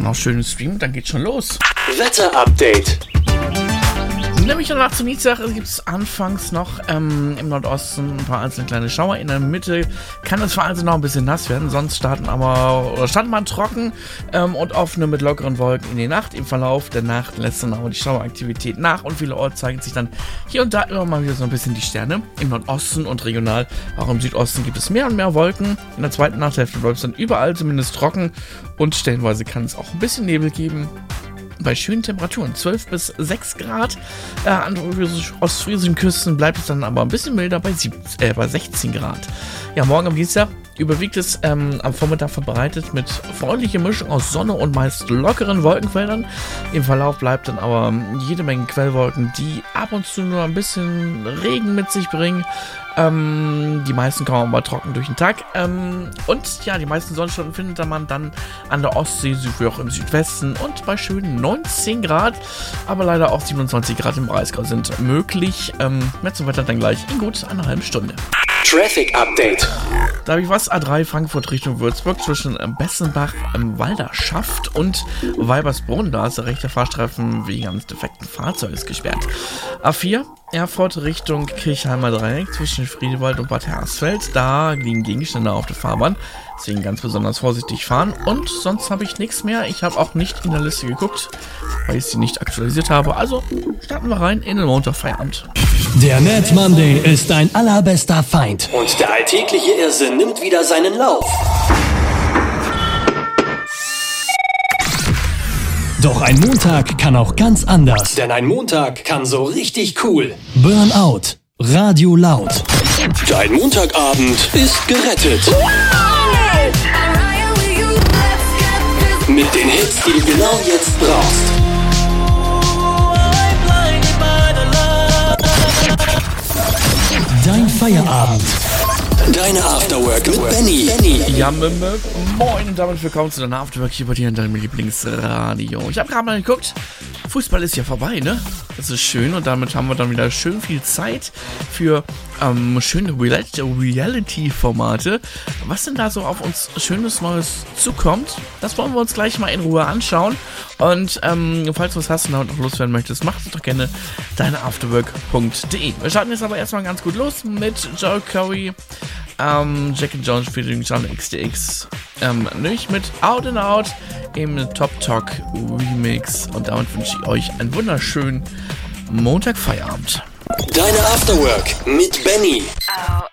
noch schön streamen, dann geht's schon los. Wetter-Update. Nämlich danach zum Dienstag gibt es anfangs noch im Nordosten ein paar einzelne kleine Schauer. In der Mitte kann es vereinzelt noch ein bisschen nass werden. Sonst starten man trocken und offene mit lockeren Wolken in die Nacht. Im Verlauf der Nacht lässt dann aber die Schaueraktivität nach und vielerorts zeigen sich dann hier und da immer mal wieder so ein bisschen die Sterne. Im Nordosten und regional, auch im Südosten, gibt es mehr und mehr Wolken. In der zweiten Nachthälfte bleibt es dann überall zumindest trocken und stellenweise kann es auch ein bisschen Nebel geben. Bei schönen Temperaturen, 12 bis 6 Grad. An ostfriesischen Küsten bleibt es dann aber ein bisschen milder bei 16 Grad. Ja, morgen am Dienstag überwiegt es am Vormittag verbreitet mit freundlicher Mischung aus Sonne und meist lockeren Wolkenfeldern. Im Verlauf bleibt dann aber jede Menge Quellwolken, die ab und zu nur ein bisschen Regen mit sich bringen. Die meisten kommen aber trocken durch den Tag. Und ja, die meisten Sonnenstunden findet man dann an der Ostsee, sowie auch im Südwesten und bei schönen 19 Grad. Aber leider auch 27 Grad im Breisgau sind möglich. Mehr zum Wetter dann gleich in gut einer halben Stunde. Traffic Update. Da habe ich was, A3 Frankfurt Richtung Würzburg zwischen Bessenbach, Walderschaft und Weibersbrunn. Da ist der rechte Fahrstreifen wegen eines defekten Fahrzeuges gesperrt. A4 Erfurt Richtung Kirchheimer Dreieck zwischen Friedewald und Bad Hersfeld. Da liegen Gegenstände auf der Fahrbahn. Deswegen ganz besonders vorsichtig fahren. Und sonst habe ich nichts mehr. Ich habe auch nicht in der Liste geguckt, weil ich sie nicht aktualisiert habe. Also starten wir rein in den Montagfeierabend. Der Mad Monday ist dein allerbester Feind. Und der alltägliche Irrsinn nimmt wieder seinen Lauf. Doch ein Montag kann auch ganz anders. Denn ein Montag kann so richtig cool. Burnout. Radio laut. Dein Montagabend ist gerettet. Mit den Hits, die du genau jetzt brauchst. Dein Feierabend. Deine Afterwork mit Benny. Ja, moin und damit willkommen zu deiner Afterwork hier bei dir in deinem Lieblingsradio. Ich habe gerade mal geguckt, Fußball ist ja vorbei, ne? Das ist schön und damit haben wir dann wieder schön viel Zeit für schöne Reality-Formate. Was denn da so auf uns Schönes Neues zukommt, das wollen wir uns gleich mal in Ruhe anschauen. Und falls du was hast und damit noch loswerden möchtest, mach es doch gerne deineafterwork.de. Wir starten jetzt aber erstmal ganz gut los mit Joel Corey, Jack and Jones featuring John XDX, nicht mit Out and Out im Top Talk Remix. Und damit wünsche ich euch einen wunderschönen Montagfeierabend. Deine Afterwork mit Benny. Oh,